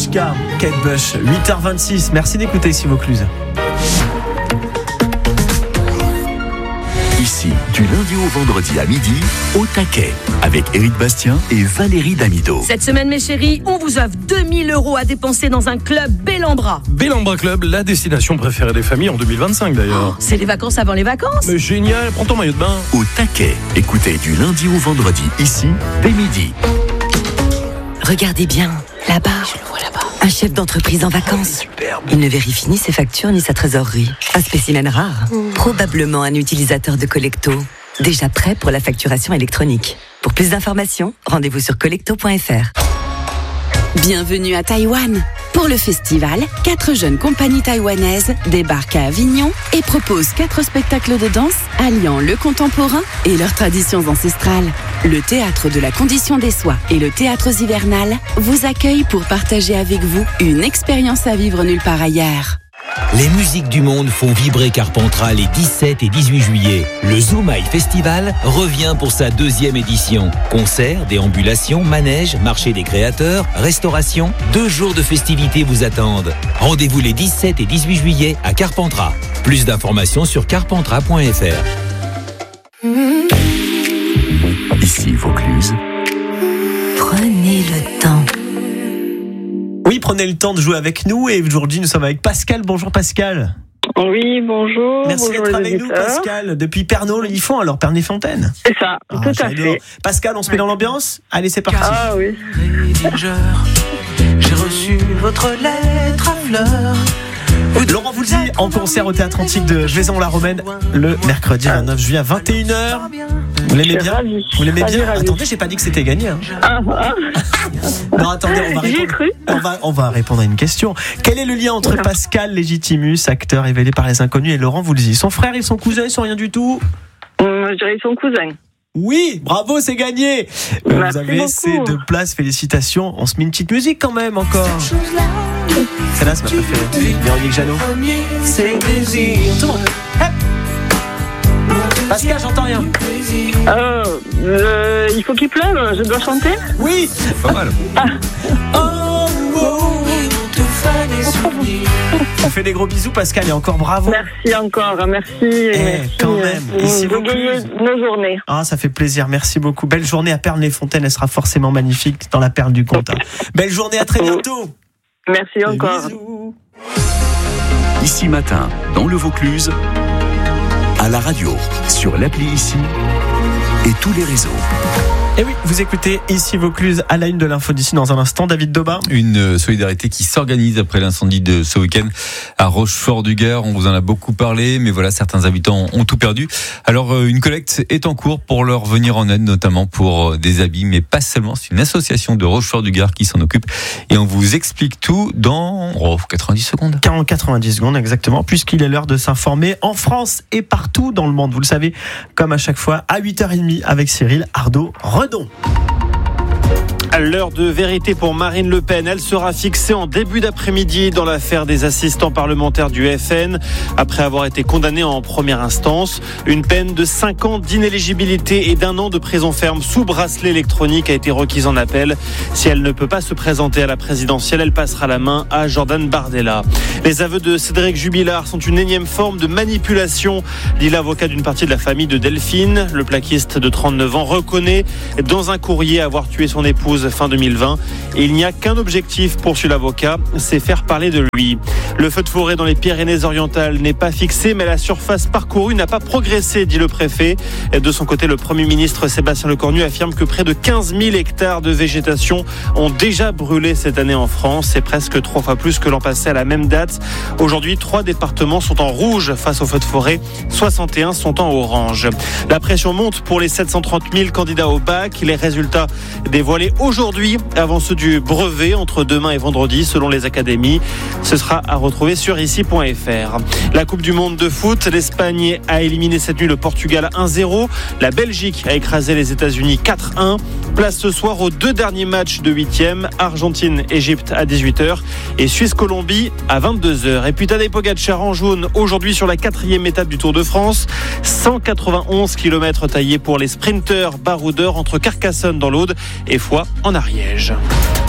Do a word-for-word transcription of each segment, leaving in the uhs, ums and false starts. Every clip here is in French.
Anouchka, Kate Bush, huit heures vingt-six. Merci d'écouter ici Vaucluse. Ici, du lundi au vendredi à midi, au taquet, avec Éric Bastien et Valérie Damido. Cette semaine, mes chéris, on vous offre deux mille euros à dépenser dans un club Bellambra. Bellambra Club, la destination préférée des familles en deux mille vingt-cinq d'ailleurs. Oh, c'est les vacances avant les vacances. Mais génial, prends ton maillot de bain. Au taquet, écoutez du lundi au vendredi, ici, dès midi. Regardez bien, là-bas. Je le vois là-bas. Un chef d'entreprise en vacances. Il ne vérifie ni ses factures ni sa trésorerie. Un spécimen rare. Mmh. Probablement un utilisateur de Collecto. Déjà prêt pour la facturation électronique. Pour plus d'informations, rendez-vous sur collecto point f r. Bienvenue à Taïwan. Pour le festival, quatre jeunes compagnies taïwanaises débarquent à Avignon et proposent quatre spectacles de danse alliant le contemporain et leurs traditions ancestrales. Le Théâtre de la Condition des Soies et le Théâtre Hivernal vous accueillent pour partager avec vous une expérience à vivre nulle part ailleurs. Les musiques du monde font vibrer Carpentras les dix-sept et dix-huit juillet. Le Zoumaï Festival revient pour sa deuxième édition. Concerts, déambulations, manèges, marché des créateurs, restauration, deux jours de festivités vous attendent. Rendez-vous les dix-sept et dix-huit juillet à Carpentras. Plus d'informations sur carpentras point f r. Ici Vaucluse. Prenez le temps. Oui, prenez le temps de jouer avec nous et aujourd'hui nous sommes avec Pascal. Bonjour Pascal. Oui, bonjour. Merci bonjour d'être avec nous Pascal. Depuis Pernod, ils font alors Pernay-Fontaine. C'est ça, ah, tout à j'adore. fait. Pascal, on se met dans l'ambiance ? Allez, c'est parti. Ah oui. J'ai reçu votre lettre à fleurs. Laurent Voulzy en concert au Théâtre Antique de Vaison-la-Romaine le mercredi vingt-neuf juillet à vingt et une heures. Vous l'aimez bien ? Ravi. Vous l'aimez ravi, bien ravi. Attendez, j'ai pas dit que c'était gagné. Hein. Ah, ah. Non, attendez, on va J'y ai répondre. cru. On va, on va répondre à une question. Quel est le lien entre Pascal Légitimus, acteur révélé par les inconnus, et Laurent Voulzy ? Son frère et son cousin, ils sont rien du tout ? Hum, je dirais son cousin. Oui, bravo, c'est gagné. Vous Merci avez beaucoup. ces deux places, félicitations. On se met une petite musique quand même encore. Celle-là, c'est ma préférée. Véronique Jeannot. C'est désir. Tout le monde. Hop. Pascal, j'entends rien. Euh, euh, il faut qu'il pleuve, je dois chanter. Oui. Pas mal. Ah. Oh, oh. On fait des gros bisous Pascal et encore bravo. Merci encore, merci. Eh, merci. quand même, ici Vous gagnez nos journées. Ah, ça fait plaisir, merci beaucoup. Belle journée à Pernay-Fontaine, elle sera forcément magnifique dans la perle du Comtat. Belle journée, à très bientôt. Merci encore. Bisous. Ici matin, dans le Vaucluse, à la radio, sur l'appli Ici et tous les réseaux. Et oui, vous écoutez Ici Vaucluse à la une de l'info d'ici dans un instant. David Daubin. Une solidarité qui s'organise après l'incendie de ce week-end à Rochefort-du-Gard. On vous en a beaucoup parlé, mais voilà, certains habitants ont tout perdu. Alors, une collecte est en cours pour leur venir en aide, notamment pour des habits, mais pas seulement. C'est une association de Rochefort-du-Gard qui s'en occupe. Et on vous explique tout dans oh, quatre-vingt-dix secondes. quatre-vingt-dix secondes, exactement, puisqu'il est l'heure de s'informer en France et partout dans le monde. Vous le savez, comme à chaque fois, à huit heures trente avec Cyril Ardo-Redon. L'heure de vérité pour Marine Le Pen. Elle sera fixée en début d'après-midi dans l'affaire des assistants parlementaires du F N. Après avoir été condamnée en première instance, une peine de cinq ans d'inéligibilité et d'un an de prison ferme sous bracelet électronique a été requise en appel. Si elle ne peut pas se présenter à la présidentielle, elle passera la main à Jordan Bardella. Les aveux de Cédric Jubilard sont une énième forme de manipulation, dit l'avocat d'une partie de la famille de Delphine. Le plaquiste de trente-neuf ans reconnaît dans un courrier avoir tué son épouse fin deux mille vingt. Et il n'y a qu'un objectif, poursuit l'avocat, c'est faire parler de lui. Le feu de forêt dans les Pyrénées-Orientales n'est pas fixé, mais la surface parcourue n'a pas progressé, dit le préfet. De son côté, le Premier ministre Sébastien Lecornu affirme que près de quinze mille hectares de végétation ont déjà brûlé cette année en France. C'est presque trois fois plus que l'an passé à la même date. Aujourd'hui, trois départements sont en rouge face aux feux de forêt, soixante et un sont en orange. La pression monte pour les sept cent trente mille candidats au bac. Les résultats dévoilés aujourd'hui avant ceux du brevet entre demain et vendredi selon les académies. Ce sera à retrouver sur ici point f r. La Coupe du Monde de foot, l'Espagne a éliminé cette nuit le Portugal un zéro. La Belgique a écrasé les États-Unis quatre un. Place ce soir aux deux derniers matchs de huitième, Argentine-Égypte à dix-huit heures et Suisse-Colombie à vingt-deux heures. Et puis Tadej Pogačar en jaune aujourd'hui sur la quatrième étape du Tour de France. cent quatre-vingt-onze kilomètres taillés pour les sprinteurs baroudeurs entre Carcassonne dans l'Aude et Foix en Ariège.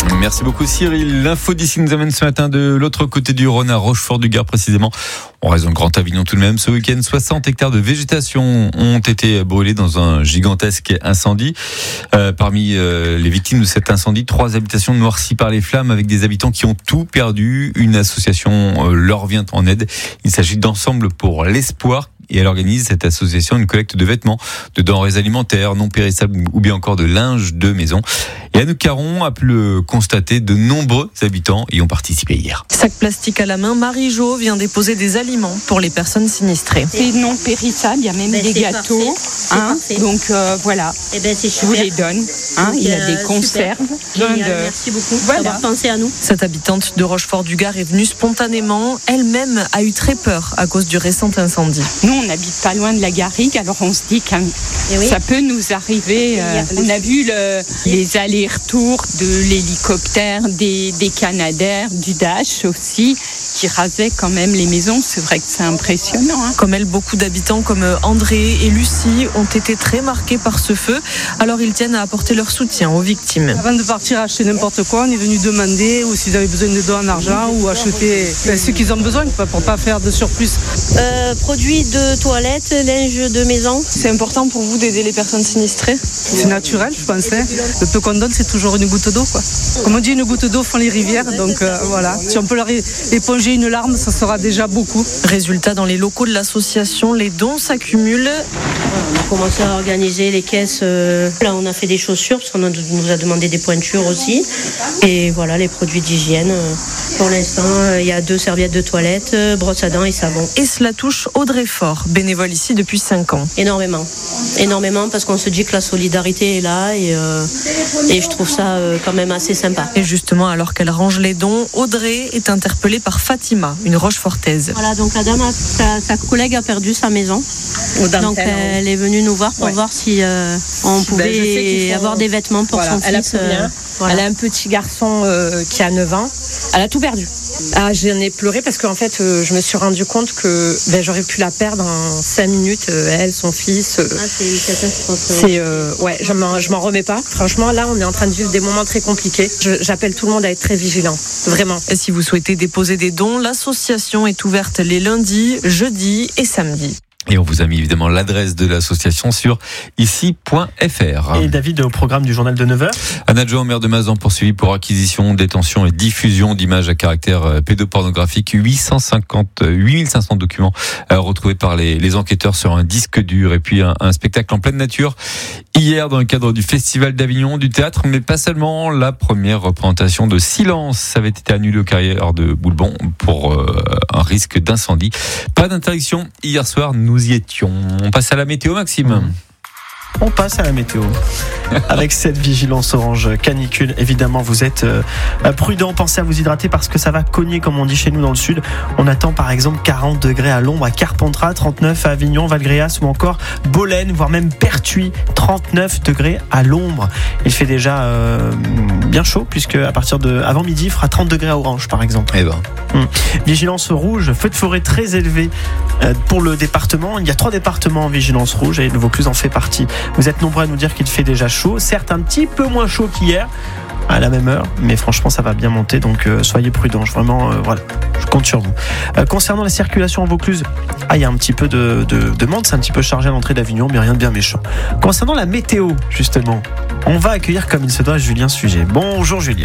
Merci beaucoup Cyril. L'info d'ici nous amène ce matin de l'autre côté du Rhône, à Rochefort-du-Gard précisément. On reste dans le Grand Avignon tout de même. Ce week-end, soixante hectares de végétation ont été brûlés dans un gigantesque incendie. Euh, parmi euh, les victimes de cet incendie, trois habitations noircies par les flammes avec des habitants qui ont tout perdu. Une association euh, leur vient en aide. Il s'agit d'Ensemble pour l'espoir. Et elle organise, cette association, une collecte de vêtements, de denrées alimentaires, non périssables ou bien encore de linge de maison. Et Anouk Caron a pu le constater, de nombreux habitants y ont participé hier. Sac plastique à la main, Marie-Jo vient déposer des aliments pour les personnes sinistrées. C'est non périssable, il y a même ben, des gâteaux. Hein, donc euh, voilà, eh ben, c'est je vous les donne. Hein, donc, il y a des euh, conserves. Génial, de... Merci beaucoup voilà. d'avoir pensé à nous. Cette habitante de Rochefort-du-Gard est venue spontanément. Elle-même a eu très peur à cause du récent incendie. Nous, on n'habite pas loin de la garrigue, alors on se dit que oui. ça peut nous arriver. Euh, on a vu le, les allers-retours de l'hélicoptère, des, des Canadair, du Dash aussi, qui rasaient quand même les maisons. C'est vrai que c'est impressionnant. Hein. Comme elle, beaucoup d'habitants comme André et Lucie ont été très marqués par ce feu. Alors ils tiennent à apporter leur soutien aux victimes. Avant de partir acheter n'importe quoi, on est venu demander ou s'ils avaient besoin de dons en argent ou acheter ben, ce qu'ils ont besoin pour ne pas faire de surplus. Euh, produits de toilettes, linge de maison. C'est important pour vous d'aider les personnes sinistrées ? C'est naturel, je pensais. Le peu qu'on donne, c'est toujours une goutte d'eau, quoi. Comme on dit, une goutte d'eau font les rivières, donc euh, voilà. Si on peut leur éponger une larme, ça sera déjà beaucoup. Résultat, dans les locaux de l'association, les dons s'accumulent. On a commencé à organiser les caisses. Euh, là, on a fait des chaussures, parce qu'on nous a demandé des pointures aussi. Et voilà, les produits d'hygiène. Pour l'instant, il y a deux serviettes de toilette, brosse à dents et savon. Et cela touche Audrey Fort, bénévole ici depuis cinq ans. Énormément. Énormément, parce qu'on se dit que la solidarité est là et, euh, et je trouve ça euh, quand même assez sympa. Et justement, alors qu'elle range les dons, Audrey est interpellée par Fatima, une Rochefortaise. Voilà, donc la dame, a, sa, sa collègue a perdu sa maison. Donc elle est venue nous voir pour ouais. voir si euh, on pouvait ben, avoir des vêtements pour voilà, son elle fils. A euh, voilà. Elle a un petit garçon euh, qui a neuf ans. Elle a tout perdu. Ah, j'en ai pleuré parce qu'en fait, euh, je me suis rendu compte que ben, j'aurais pu la perdre en cinq minutes. Euh, elle, son fils. Euh, ah, c'est une catastrophe. C'est, euh, ouais, je m'en, je m'en remets pas. Franchement, là, on est en train de vivre des moments très compliqués. Je, j'appelle tout le monde à être très vigilant, vraiment. Et si vous souhaitez déposer des dons, l'association est ouverte les lundis, jeudis et samedis. Et on vous a mis évidemment l'adresse de l'association sur ici point f r. Et David, au programme du journal de neuf heures. Un adjoint au maire de Mazan poursuivi pour acquisition, détention et diffusion d'images à caractère pédopornographique. huit cent cinquante, huit mille cinq cents documents euh, retrouvés par les, les enquêteurs sur un disque dur. Et puis un, un spectacle en pleine nature hier dans le cadre du Festival d'Avignon, du théâtre, mais pas seulement. La première représentation de Silence avait été annulée au Carrière de Boulbon pour euh, un risque d'incendie. Pas d'interdiction hier soir. Nous Nous y étions. On passe à la météo, Maxime. Mmh. On passe à la météo. Avec cette vigilance orange canicule, évidemment, vous êtes euh, prudents. Pensez à vous hydrater parce que ça va cogner, comme on dit chez nous dans le sud. On attend par exemple quarante degrés à l'ombre à Carpentras, trente-neuf à Avignon, Valgréas ou encore Bolène, voire même Pertuis, trente-neuf degrés à l'ombre. Il fait déjà euh, bien chaud puisque à partir de avant midi, il fera trente degrés à Orange, par exemple. Eh ben. Hum. Vigilance rouge, feu de forêt très élevé euh, pour le département. Il y a trois départements en vigilance rouge et le Vaucluse en fait partie. Vous êtes nombreux à nous dire qu'il fait déjà chaud, certes un petit peu moins chaud qu'hier à la même heure, mais franchement ça va bien monter, donc euh, soyez prudents. Je, vraiment, euh, voilà, je compte sur vous. Euh, concernant la circulation en Vaucluse, ah, il y a un petit peu de, de, de monde, c'est un petit peu chargé à l'entrée d'Avignon, mais rien de bien méchant. Concernant la météo, justement, on va accueillir comme il se doit Julien Sujet. Bonjour Julien.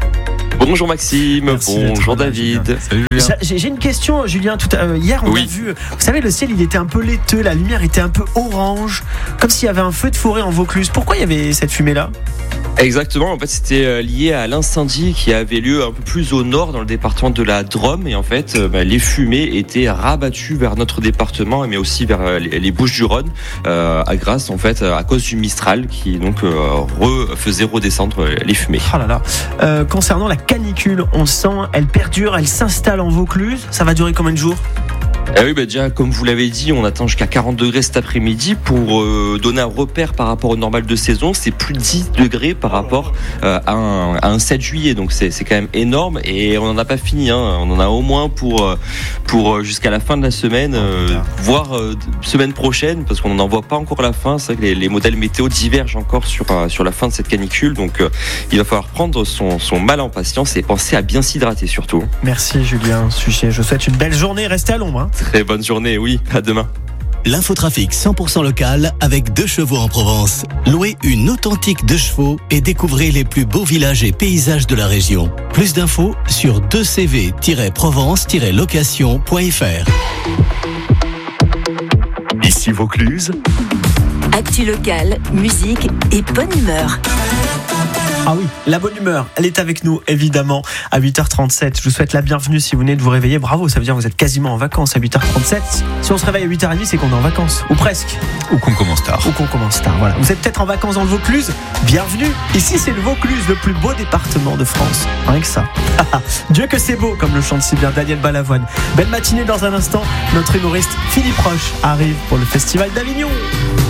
Bonjour Maxime, Merci bonjour David. Salut Julien. J'ai, j'ai une question Julien. Tout à, euh, hier on oui. a vu, vous savez le ciel il était un peu laiteux, la lumière était un peu orange, comme s'il y avait un feu de forêt en Vaucluse. Pourquoi il y avait cette fumée là ? Exactement, en fait c'était lié à l'incendie qui avait lieu un peu plus au nord dans le département de la Drôme et en fait bah, les fumées étaient rabattues vers notre département mais aussi vers les, les Bouches-du-Rhône euh, à grâce en fait à cause du Mistral qui donc euh, re, faisait redescendre les fumées. Oh là là. Euh, concernant la canicule, on le sent, elle perdure, elle s'installe en Vaucluse. Ça va durer combien de jours ? Eh oui, bah déjà, comme vous l'avez dit, on attend jusqu'à quarante degrés cet après-midi. Pour euh, donner un repère par rapport au normal de saison, c'est plus de dix degrés par rapport euh, à, un, à un sept juillet. Donc c'est, c'est quand même énorme et on n'en a pas fini. Hein. On en a au moins pour, pour jusqu'à la fin de la semaine, euh, voire euh, semaine prochaine, parce qu'on n'en voit pas encore la fin. C'est vrai que les, les modèles météo divergent encore sur, euh, sur la fin de cette canicule. Donc euh, il va falloir prendre son, son mal en patience et penser à bien s'hydrater surtout. Merci Julien Suchet. Je vous souhaite une belle journée. Restez à l'ombre. Hein. Très bonne journée, oui. À demain. L'infotrafic cent pour cent local avec deux chevaux en Provence. Louez une authentique deux chevaux et découvrez les plus beaux villages et paysages de la région. Plus d'infos sur deux c v tiret provence tiret location point f r. Ici Vaucluse. Actu locale, musique et bonne humeur. Ah oui, la bonne humeur, elle est avec nous évidemment à huit heures trente-sept. Je vous souhaite la bienvenue si vous venez de vous réveiller. Bravo, ça veut dire que vous êtes quasiment en vacances à huit heures trente-sept. Si on se réveille à huit heures trente, c'est qu'on est en vacances, ou presque. Ou qu'on commence tard. Ou qu'on commence tard, voilà. Vous êtes peut-être en vacances dans le Vaucluse. Bienvenue. Ici, c'est le Vaucluse, le plus beau département de France. Rien que ça. Dieu que c'est beau, comme le chante si bien Daniel Balavoine. Belle matinée dans un instant. Notre humoriste Philippe Roche arrive pour le Festival d'Avignon.